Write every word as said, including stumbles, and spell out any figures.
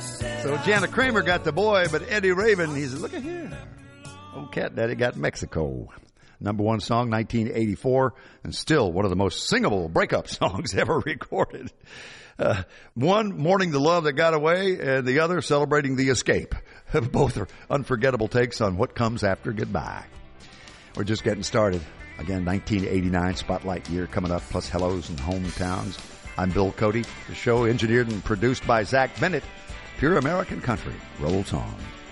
So Jana Kramer got the boy, but Eddie Raven, he said, look at here. Old Cat Daddy got Mexico. Number one song, nineteen eighty-four, and still one of the most singable breakup songs ever recorded. Uh, one, mourning the love that got away, and the other, celebrating the escape. Both are unforgettable takes on what comes after goodbye. We're just getting started. Again, nineteen eighty-nine, Spotlight year coming up, plus hellos and hometowns. I'm Bill Cody. The show engineered and produced by Zach Bennett. Pure American Country rolls on.